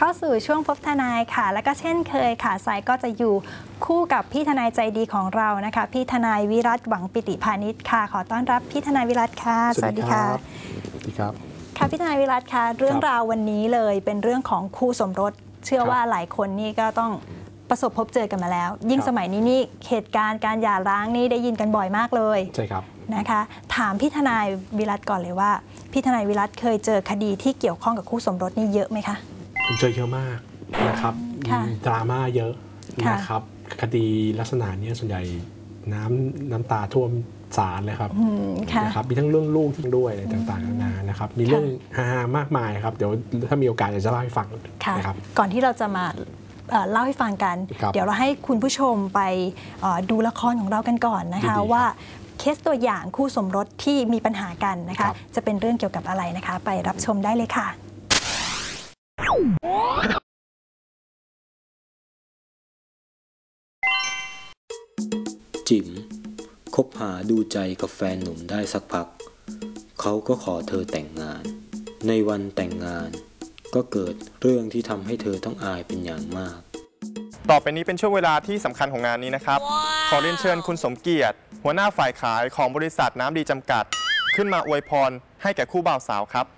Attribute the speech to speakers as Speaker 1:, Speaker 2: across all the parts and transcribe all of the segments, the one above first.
Speaker 1: าสู่ช่วงพบทนายค่ะและก็เช่นเคยค่ะสายก็จะอยู่คู่กับพี่ทนายใจดีของเรานะคะพี่ทนายวิรัตหวังปิติพานิชค่ะขอต้อนรับพี่ทนายวิรัตค่ะ
Speaker 2: สวัสดีค่ะสวัสดีครับ
Speaker 1: ค่ะพี่ทนายวิรัตค่ะเรื่องราววันนี้เลยเป็นเรื่องของคู่สมรสเชื่อว่าหลายคนนี่ก็ต้องประสบพบเจอกันมาแล้วยิ่งสมัยนี้นี่เหตุการณ์การหย่าร้างนี่ได้ยินกันบ่อยมากเลย
Speaker 2: ใช่ครับ
Speaker 1: นะคะถามพี่ทนายวิรัตก่อนเลยว่าพี่ทนายวิรัตเคยเจอคดีที่เกี่ยวข้องกับคู่สมรสนี่เยอะไหมคะ
Speaker 2: ผมเจอเยอะมากนะครับดราม่าเยอะนะครับคดีลักษณะนี้ส่วนใหญ่น้ำตาท่วมศาลเลยครับนะครับมีทั้งเรื่องลูกด้วยอะไรต่างๆนานานะครับมีเรื่องฮามากมายครับเดี๋ยวถ้ามีโอกาสจะเล่าให้ฟังนะครับ
Speaker 1: ก่อนที่เราจะมาเล่าให้ฟังกันเดี๋ยวเราให้คุณผู้ชมไปดูละครของเรากันก่อนนะคะว่าเคสตัวอย่างคู่สมรสที่มีปัญหากันนะคะจะเป็นเรื่องเกี่ยวกับอะไรนะคะไปรับชมได้เลยค่ะ
Speaker 3: จิ๋มคบหาดูใจกับแฟนหนุ่มได้สักพักเขาก็ขอเธอแต่งงานในวันแต่งงานก็เกิดเรื่องที่ทำให้เธอต้องอายเป็นอย่างมาก
Speaker 4: ต่อไปนี้เป็นช่วงเวลาที่สำคัญของงานนี้นะครับ ขอเรียนเชิญคุณสมเกียรติหัวหน้าฝ่ายขายของบริษัทน้ำดีจำกัดขึ้นมาอวยพรให้แก่คู่บ่าวสาวครับ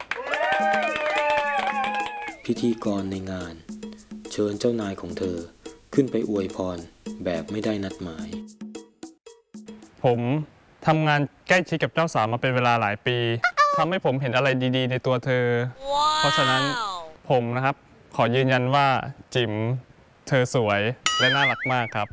Speaker 3: พิธีกรในงานเชิญเจ้านายของเธอขึ้นไปอวยพรแบบไม่ได้นัดหมาย
Speaker 5: ผมทำงานใกล้ชิดกับเจ้าสาวมาเป็นเวลาหลายปีทำให้ผมเห็นอะไรดีๆในตัวเธอ เพราะฉะนั้นผมนะครับขอยืนยันว่าจิ๋มเธอสวยและน่ารักมากครับ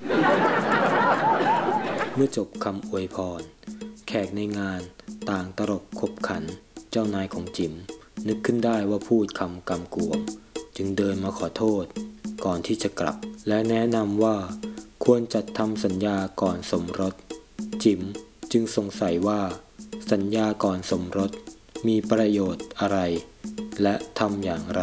Speaker 3: เมื่อจบคำอวยพรแขกในงานต่างตลบขบขันเจ้านายของจิ๋มนึกขึ้นได้ว่าพูดคำกำกวมจึงเดินมาขอโทษก่อนที่จะกลับและแนะนำว่าควรจัดทำสัญญาก่อนสมรสจิ๋มจึงสงสัยว่าสัญญาก่อนสมรสมีประโยชน์อะไรและทำอย่างไร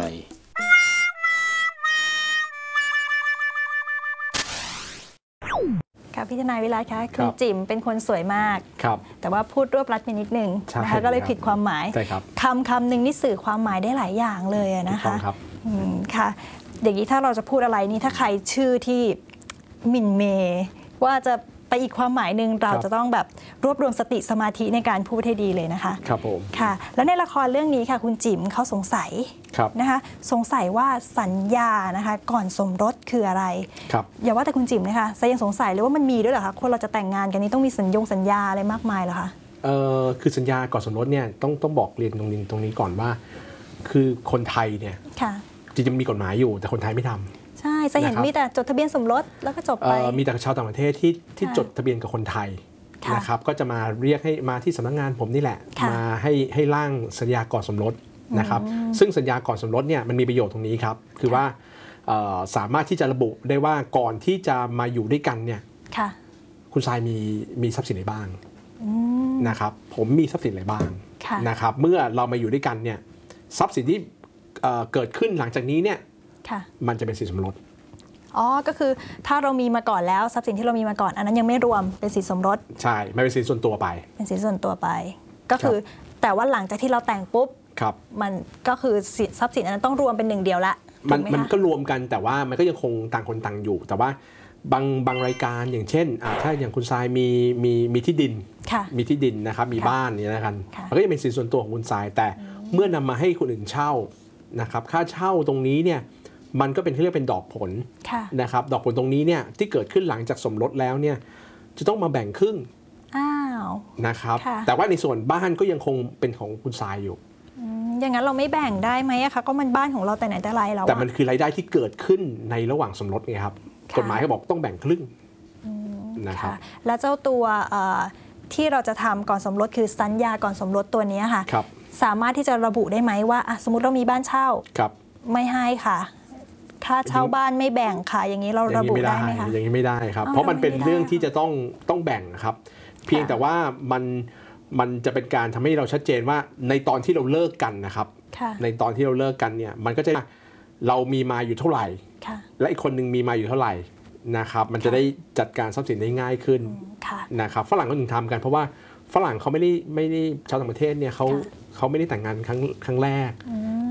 Speaker 1: ค่ะพี่ทนายวิรัตคะคุณจิ๋มเป็นคนสวยมากแต่ว่าพูดรวบรัดไปนิดนึงนะคะก็เลยผิดความหมายคำหนึ่งนี่สื่อความหมายได้หลายอย่างเลยนะคะค่ะอย่างนี้ถ้าเราจะพูดอะไรนี่ถ้าใครชื่อที่หมิ่นเมย์ว่าจะไปอีกความหมายหนึ่งเราจะต้องแบบรวบรวมสติสมาธิในการพูดให้ดีเลยนะคะ
Speaker 2: ครับผม
Speaker 1: ค่ะแล้วในละครเรื่องนี้ค่ะคุณจิ๋มเขาสงสัยนะคะสงสัยว่าสัญญานะคะก่อนสมรสคืออะไรอย่าว่าแต่คุณจิ๋มนะคะไซยังสงสัยเลยว่ามันมีด้วยเหรอคะคนเราจะแต่งงานกันนี้ต้องมีสัญญาอะไรมากมายเหรอคะ
Speaker 2: คือสัญญาก่อนสมรสเนี่ยต้องบอกเรียนตรงนี้ก่อนว่าคือคนไทยเนี่ยจริงๆมีกฎหมายอยู่แต่คนไทยไม่ทำ
Speaker 1: ใช่จะเห็นมีแต่จดทะเบียนสมรสแล้วก็จบไป
Speaker 2: มีแต่ชาวต่างประเทศที่จดทะเบียนกับคนไทยนะครับก็จะมาเรียกให้มาที่สำนักงานผมนี่แหละมาให้ร่างสัญญาก่อนสมรสนะครับซึ่งสัญญาก่อนสมรสเนี่ยมันมีประโยชน์ตรงนี้ครับคือว่าสามารถที่จะระบุได้ว่าก่อนที่จะมาอยู่ด้วยกันเนี่ยคุณทรายมีทรัพย์สินอะไรบ้างนะครับผมมีทรัพย์สินอะไรบ้างนะครับเมื่อเรามาอยู่ด้วยกันเนี่ยทรัพย์สินที่เกิดขึ้นหลังจากนี้เนี่ยมันจะเป็นสินสมรส
Speaker 1: ก็คือถ้าเรามีมาก่อนแล้วทรัพย์สินที่เรามีมาก่อนอันนั้นยังไม่รวมเป็นสินสมรส
Speaker 2: ใช่ไม่เป็นสินส่วนตัวไป
Speaker 1: เป็นสินส่วนตัวไปก็คือแต่ว่าหลังจากที่เราแต่งปุ๊บมันก็คือทรัพย์สินอันนั้นต้องรวมเป็นหนึ่งเดียวละ
Speaker 2: มันก็รวมกันแต่ว่ามันก็ยังคงต่างคนต่างอยู่แต่ว่าบางรายการอย่างเช่นถ้าอย่างคุณทรายมีที่ดินมีที่ดินนะครับมีบ้านนี่นะครับมันก็จะเป็นสินส่วนตัวของคุณทรายแต่เมื่อนำมาให้คนอื่นเช่านะครับค่าเช่าตรงนี้เนี่ยมันก็เป็นที่เรียกเป็นดอกผลนะครับดอกผลตรงนี้เนี่ยที่เกิดขึ้นหลังจากสมรสแล้วเนี่ยจะต้องมาแบ่งครึ่งนะครับแต่ว่าในส่วนบ้านก็ยังคงเป็นของคุณทรายอยู่
Speaker 1: อย่างนั้นเราไม่แบ่งได้ไหมคะก็มันบ้านของเราแต่ไหนแต่ไรเรา
Speaker 2: แต่มันคือรายได้ที่เกิดขึ้นในระหว่างสมรสไงครับกฎหมายเขาบอกต้องแบ่งครึ่งนะครับ
Speaker 1: แล้วเจ้าตัวที่เราจะทำก่อนสมรสคือสัญญาก่อนสมรสตัวนี้ค่ะสามารถที่จะระบุได้ไหมว่าสมมติเรามีบ้านเช่าไม่ให้ค่ะค่าเช่าบ้านไม่แบ่งค่ะอย่างนี้เราระบุได้ไหมคะ
Speaker 2: อย่างนี้ไม่ได้ครับเพราะมันเป็นเรื่องที่จะต้องแบ่งครับเพียงแต่ว่ามันจะเป็นการทำให้เราชัดเจนว่าในตอนที่เราเลิกกันนะครับในตอนที่เราเลิกกันเนี่ยมันก็จะเรามีมาอยู่เท่าไหร่และอีกคนนึงมีมาอยู่เท่าไหร่นะครับมันจะได้จัดการทรัพย์สินได้ง่ายขึ้นนะครับฝรั่งก็ถึงทำกันเพราะว่าฝรั่งเขาไม่ได้ชาวต่างประเทศเนี่ยเขาไม่ได้แต่งงานครั้งแรก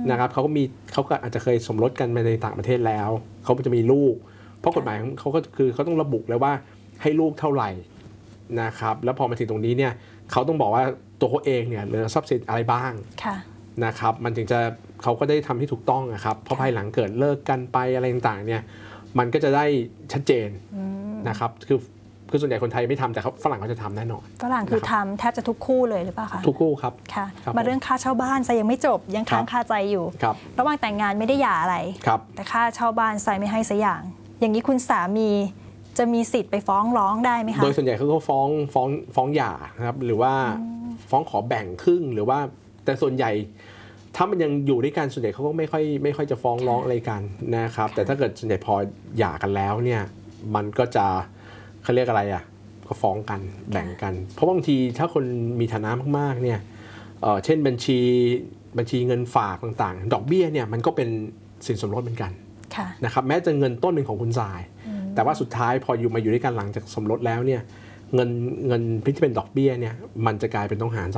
Speaker 2: นะครับเขาก็อาจจะเคยสมรสกันมาในต่างประเทศแล้วเขาจะมีลูกเพราะกฎหมายเขาก็คือเขาต้องระบุแล้วว่าให้ลูกเท่าไหร่นะครับแล้วพอมาถึงตรงนี้เนี่ยเขาต้องบอกว่าตัวเขาเองเนี่ยเหลือทรัพย์สินอะไรบ้างนะครับมันถึงจะเขาก็ได้ทำที่ถูกต้องนะครับเพราะภายหลังเกิดเลิกกันไปอะไรต่างๆเนี่ยมันก็จะได้ชัดเจนนะครับคือส่วนใหญ่คนไทยไม่ทำแต่ฝรั่งเขาจะทำแน่นอน
Speaker 1: ฝรั่งคือทำแทบจะทุกคู่เลยหรือเปล่าคะ
Speaker 2: ทุกคู่ครับ
Speaker 1: ค่ะมาเรื่องค่าเช่าบ้านไซยังไม่จบยังค้างคาใจอยู่ระหว่างแต่งงานไม่ได้หย่าอะไรแต่ค่าเช่าบ้านไซไม่ให้สักอย่างนี้คุณสามีจะมีสิทธิ์ไปฟ้องร้องได้ไหมคะ
Speaker 2: โดยส่วนใหญ่เขาก็ฟ้องหย่านะครับหรือว่าฟ้องขอแบ่งครึ่งหรือว่าแต่ส่วนใหญ่ถ้ามันยังอยู่ด้วยกันส่วนใหญ่เขาก็ไม่ค่อยจะฟ้องร้องอะไรกันนะครับแต่ถ้าเกิดส่วนใหญ่พอหย่ากันแล้วเนี่ยมันก็จะเขาเรียกอะไรก็ฟ้องกันแบ่งกันเพราะบางทีถ้าคนมีฐานะมากๆเนี่ยเช่นบัญชีเงินฝากต่างๆดอกเบี้ยเนี่ยมันก็เป็นสินสมรสเหมือนกันนะครับแม้จะเงินต้นเป็นของคุณทรายแต่ว่าสุดท้ายพอมาอยู่ด้วยกันหลังจากสมรสแล้วเนี่ยเงินที่เป็นดอกเบี้ยเนี่ยมันจะกลายเป็นต้องหาร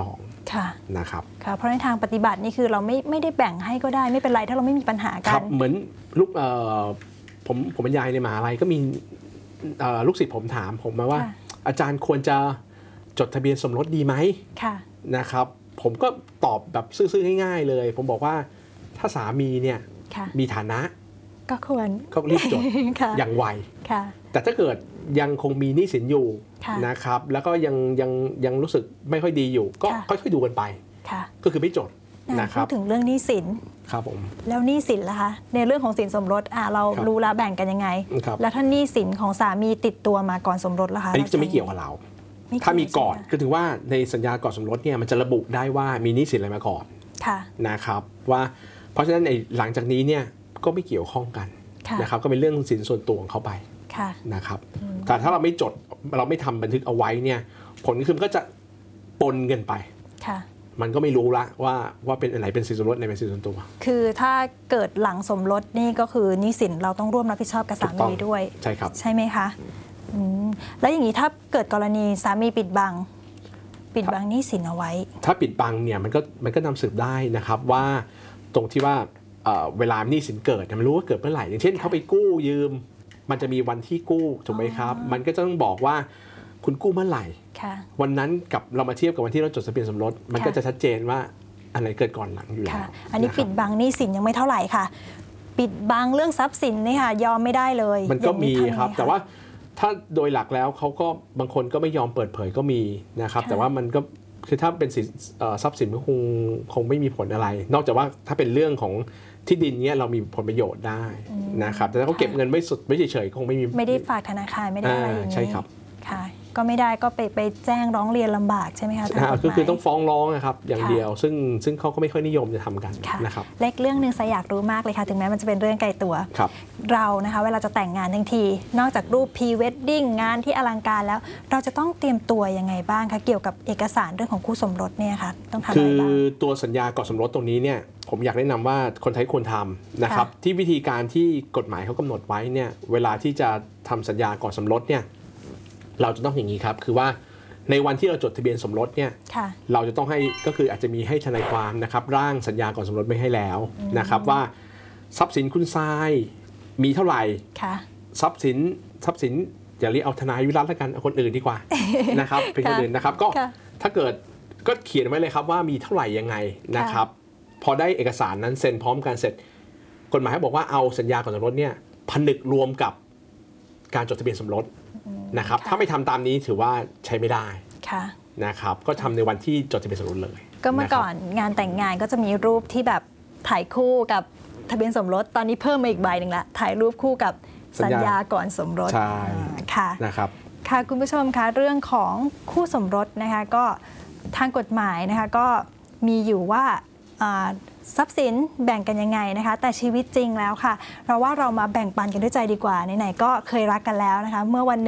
Speaker 2: 2นะครับ
Speaker 1: ค่ะเพราะในทางปฏิบัตินี่คือเราไม่ได้แบ่งให้ก็ได้ไม่เป็นไรถ้าเราไม่มีปัญหากัน
Speaker 2: เหมือนลูกผมบรรยายในมหาลัยก็มีลูกศิษย์ผมถามผมมาว่าอาจารย์ควรจะจดทะเบียนสมรสดีไหมนะครับผมก็ตอบแบบซื่อๆง่ายๆเลยผมบอกว่าถ้าสามีเนี่ยมีฐานะ
Speaker 1: ก็ควร
Speaker 2: ก็รีบจดอย่างไวแต่ถ้าเกิดยังคงมีหนี้สินอยู่นะครับแล้วก็ยังรู้สึกไม่ค่อยดีอยู่ก็ค่อยๆดูกันไปก็คือไม่จดนะครับ
Speaker 1: พูดถึงเรื่องหนี้สิน
Speaker 2: ครับผม
Speaker 1: แล้วหนี้สินล่ะคะในเรื่องของสินสมรสเรารู้แล้วแบ่งกันยังไงแล้วถ้าหนี้สินของสามีติดตัวมาก่อนสมรสล่ะคะ
Speaker 2: อันนี้จะไม่เกี่ยวกับเราถ้ามีก่อนก็ถือว่าในสัญญาก่อนสมรสเนี่ยมันจะระบุได้ว่ามีหนี้สินอะไรมาก่อนนะครับว่าเพราะฉะนั้นหลังจากนี้เนี่ยก็ไม่เกี่ยวข้องกันนะครับก็เป็นเรื่องสินส่วนตัวของเขาไปนะครับแต่ถ้าเราไม่จดเราไม่ทำบันทึกเอาไว้เนี่ยผลคือมันก็จะปนกันไปมันก็ไม่รู้ละว่าเป็นอะไรเป็นสินส่วนรสในเป็นสินส่วนตัว
Speaker 1: คือถ้าเกิดหลังสมรสนี่ก็คือหนี้สินเราต้องร่วมรับผิดชอบกับสามีด้วย
Speaker 2: ใช่ครับ
Speaker 1: ใช่ไหมคะแล้วอย่างนี้ถ้าเกิดกรณีสามีปิดบังหนี้สินเอาไว้
Speaker 2: ถ้าปิดบังเนี่ยมันก็นำสืบได้นะครับว่าตรงที่ว่าเวลาหนี้สินเกิดมันรู้ว่าเกิดเมื่อไหร่อย่างเช่นเขาไปกู้ยืมมันจะมีวันที่กู้ถูกไหมครับมันก็จะต้องบอกว่าคุณกู้เมื่อไหร่วันนั้นกับเรามาเทียบกับวันที่เราจดทะเบียนสมรสมันก็จะชัดเจนว่าอันไหนเกิดก่อนหลังอยู่แล้ว
Speaker 1: อันนี้ปิดบังหนี้สินยังไม่เท่าไหร่ค่ะปิดบังเรื่องทรัพย์สินนี่ค่ะยอมไม่ได้เลย
Speaker 2: มันก็มีครับแต่ว่าถ้าโดยหลักแล้วเขาก็บางคนก็ไม่ยอมเปิดเผยก็มีนะครับแต่ว่ามันก็คือถ้าเป็นทรัพย์สินก็คงไม่มีผลอะไรนอกจากว่าถ้าเป็นเรื่องของที่ดินเนี้ยเรามีผลประโยชน์ได้นะครับแต่ถ้าเขาเก็บเงินไม่เฉยๆคง
Speaker 1: ไม่ได้ฝากธนาคารไม่ได้อะไรอย่างนี้
Speaker 2: ใช่ครับ
Speaker 1: ค่ะก็ไม่ได้ก็ไปแจ้งร้องเรียนลำบากใช่ไหมคะ
Speaker 2: คือต้องฟ้องร้องนะครับอย่างเดียวซึ่งเขาก็ไม่ค่อยนิยมจะทำกันนะครับ
Speaker 1: เล็กเรื่องนึงอยากรู้มากเลยค่ะถึงแม้มันจะเป็นเรื่องไกลตัวเรานะคะเวลาจะแต่งงานทั้งทีนอกจากรูปพรีเวดดิ้งงานที่อลังการแล้วเราจะต้องเตรียมตัวยังไงบ้างคะเกี่ยวกับเอกสารเรื่องของคู่สมรสเนี่ยค่ะต้องทำอะไรบ้าง
Speaker 2: คือตัวสัญญาก่อนสมรสตรงนี้เนี่ยผมอยากแนะนำว่าคนไทยควรทำนะครับที่วิธีการที่กฎหมายเขากำหนดไว้เนี่ยเวลาที่จะทำสัญญาก่อนสมรสเนี่ยเราจะต้องอย่างนี้ครับคือว่าในวันที่เราจดทะเบียนสมรสเนี่ยเราจะต้องให้ก็คืออาจจะมีให้ทนายความนะครับร่างสัญญาก่อนสมรสไม่ให้แล้วนะครับว่าทรัพย์สินคุณทรายมีเท่าไหร่ทรัพย์สินอย่าเรียกเอาทนายวิรัตแล้วกันเอาคนอื่นดีกว่านะครับเป็นคนอื่นนะครับก็ถ้าเกิดก็เขียนไว้เลยครับว่ามีเท่าไหร่ยังไงนะครับพอได้เอกสารนั้นเซ็นพร้อมกันเสร็จกฎหมายบอกว่าเอาสัญญาก่อนสมรสเนี่ยผนึกรวมกับการจดทะเบียนสมรสนะครับถ้าไม่ทำตามนี้ถือว่าใช้ไม่ได้นะครับก็ทำในวันที่จดทะเบียนสมรสเลย
Speaker 1: ก็เมื่อก่อนงานแต่งงานก็จะมีรูปที่แบบถ่ายคู่กับทะเบียนสมรสตอนนี้เพิ่มมาอีกใบหนึ่งละถ่ายรูปคู่กับสัญญาก่อนสมรส
Speaker 2: ใช่
Speaker 1: ค่ะ
Speaker 2: นะครับ
Speaker 1: ค่ะคุณผู้ชมคะเรื่องของคู่สมรสนะคะก็ทางกฎหมายนะคะก็มีอยู่ว่าทรัพย์สินแบ่งกันยังไงนะคะแต่ชีวิตจริงแล้วค่ะเราว่าเรามาแบ่งปันกันด้วยใจดีกว่าไหนๆก็เคยรักกันแล้วนะคะเมื่อวัน